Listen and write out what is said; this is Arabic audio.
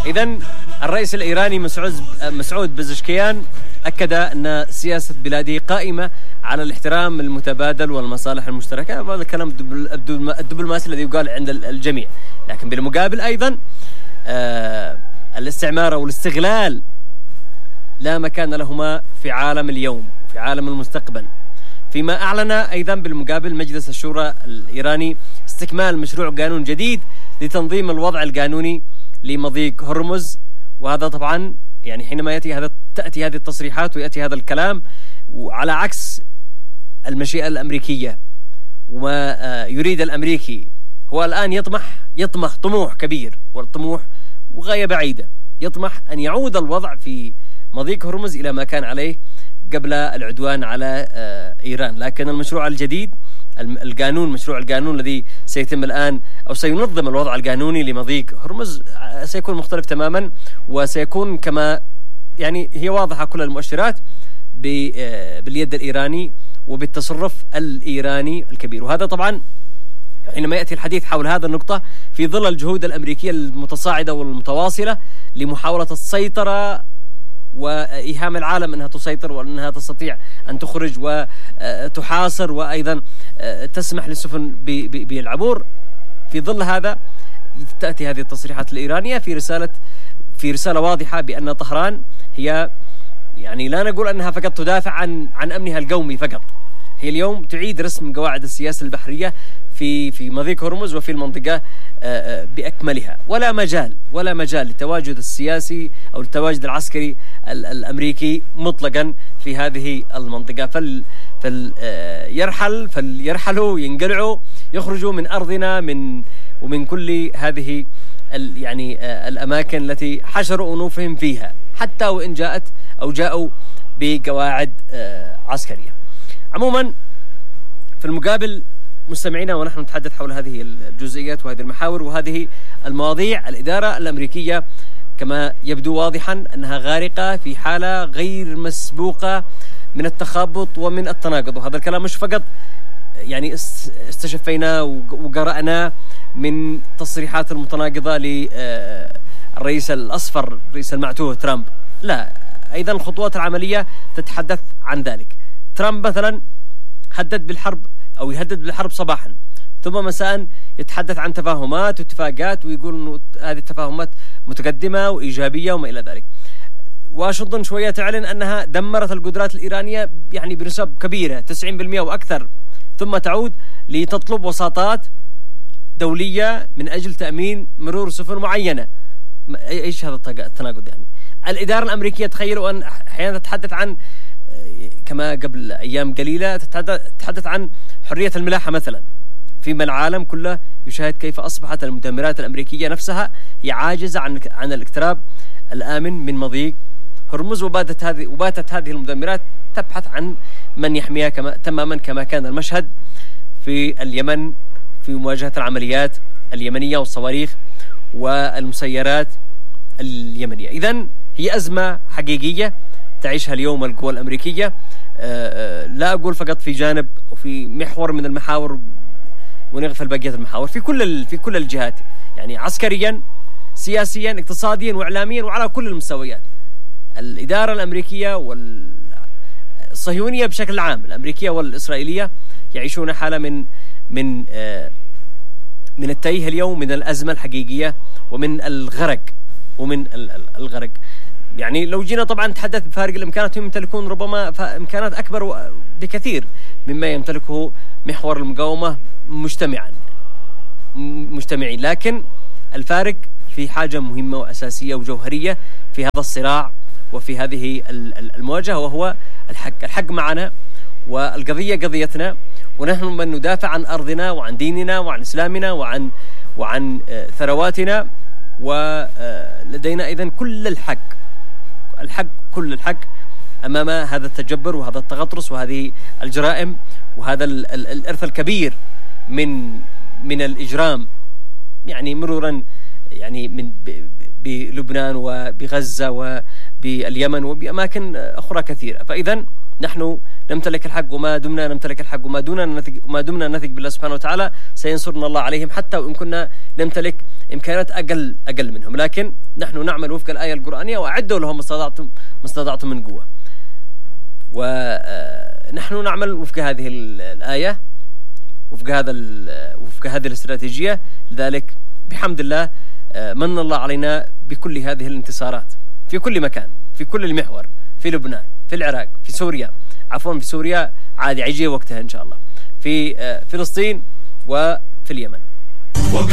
إذن الرئيس الإيراني مسعود بزشكيان أكد أن سياسة بلاده قائمة على الاحترام المتبادل والمصالح المشتركة. هذا الكلام الدبلوماسي الذي يقال عند الجميع، لكن بالمقابل أيضا الاستعمار والاستغلال لا مكان لهما في عالم اليوم وفي عالم المستقبل. فيما أعلن أيضا بالمقابل مجلس الشورى الإيراني استكمال مشروع قانون جديد لتنظيم الوضع القانوني لمضيق هرمز. وهذا طبعا يعني حينما تأتي هذه التصريحات ويأتي هذا الكلام وعلى عكس المشيئة الأمريكية وما يريد الأمريكي، هو الآن يطمح طموح كبير والطموح وغاية بعيدة، يطمح أن يعود الوضع في مضيق هرمز إلى ما كان عليه قبل العدوان على إيران. لكن المشروع الجديد مشروع القانون الذي سيتم الآن أو سينظم الوضع القانوني لمضيق هرمز سيكون مختلف تماما، وسيكون كما يعني هي واضحة كل المؤشرات باليد الإيراني وبالتصرف الإيراني الكبير. وهذا طبعا حينما يأتي الحديث حول هذا النقطة في ظل الجهود الأمريكية المتصاعدة والمتواصلة لمحاولة السيطرة وإيهام العالم أنها تسيطر وأنها تستطيع أن تخرج وتحاصر وأيضا تسمح للسفن بالعبور. في ظل هذا تأتي هذه التصريحات الإيرانية في رسالة واضحة بأن طهران هي يعني لا نقول أنها فقط تدافع عن أمنها القومي فقط، هي اليوم تعيد رسم قواعد السياسة البحرية في مضيق هرمز وفي المنطقة بأكملها. ولا مجال للتواجد السياسي أو التواجد العسكري الأمريكي مطلقا في هذه المنطقة. فليرحلوا ينقلعوا يخرجوا من أرضنا ومن كل هذه يعني الأماكن التي حشروا أنوفهم فيها، حتى وإن جاءوا بقواعد عسكرية. عموما في المقابل مستمعينا ونحن نتحدث حول هذه الجزئيات وهذه المحاور وهذه المواضيع، الإدارة الأمريكية كما يبدو واضحا أنها غارقة في حالة غير مسبوقة من التخبط ومن التناقض. وهذا الكلام مش فقط يعني استشفيناه وقرأناه من تصريحات المتناقضة للرئيس الأصفر رئيس المعتوه ترامب، لا، أيضا الخطوات العملية تتحدث عن ذلك. ترامب مثلا يهدد بالحرب صباحا، ثم مساء يتحدث عن تفاهمات واتفاقات ويقول أنه هذه التفاهمات متقدمة وإيجابية وما إلى ذلك. واشنطن شوية تعلن أنها دمرت القدرات الإيرانية يعني بنسب كبيرة 90% وأكثر، ثم تعود لتطلب وساطات دولية من أجل تأمين مرور سفن معينة. إيش هذا التناقض؟ يعني الإدارة الأمريكية تخيلوا أن أحيانا تتحدث عن كما قبل أيام قليلة تتحدث عن حرية الملاحة مثلا، فيما العالم كله يشاهد كيف أصبحت المدمرات الأمريكية نفسها هي عاجزة عن الاقتراب الآمن من مضيق هرمز، وباتت هذه المدمرات تبحث عن من يحميها تماما كما كان المشهد في اليمن في مواجهة العمليات اليمنية والصواريخ والمسيرات اليمنية. إذن هي أزمة حقيقية تعيشها اليوم القوى الأمريكية، لا أقول فقط في جانب وفي محور من المحاور ونغفل بقية المحاور، في كل الجهات، يعني عسكريا سياسيا اقتصاديا وإعلاميا وعلى كل المستويات. الإدارة الأمريكية والصهيونية بشكل عام، الأمريكية والإسرائيلية، يعيشون حالة من التيه اليوم، من الأزمة الحقيقية ومن الغرق يعني لو جينا طبعا نتحدث بفارق الإمكانات، هم يمتلكون ربما إمكانات أكبر بكثير مما يمتلكه محور المقاومة مجتمعين، لكن الفارق في حاجة مهمة وأساسية وجوهرية في هذا الصراع وفي هذه المواجهة، وهو الحق معنا، والقضية قضيتنا، ونحن من ندافع عن أرضنا وعن ديننا وعن إسلامنا وعن ثرواتنا، ولدينا إذن كل الحق أمام هذا التجبر وهذا التغطرس وهذه الجرائم وهذا الإرث الكبير من الإجرام، يعني مرورا يعني بلبنان وبغزة وباليمن وبأماكن أخرى كثيرة. فإذا نحن نمتلك الحق وما دمنا نمتلك الحق وما دمنا نثق بالله سبحانه وتعالى سينصرنا الله عليهم، حتى وإن كنا نمتلك إمكانات أقل منهم. لكن نحن نعمل وفق الآية القرآنية: وأعدوا لهم ما استطعتم من قوة. ونحن نعمل وفق هذه الآية، وفق هذه الاستراتيجية. لذلك بحمد الله من الله علينا بكل هذه الانتصارات في كل مكان، في كل المحور، في لبنان، في العراق، في سوريا، في سوريا عادي يجي وقتها إن شاء الله، في فلسطين وفي اليمن.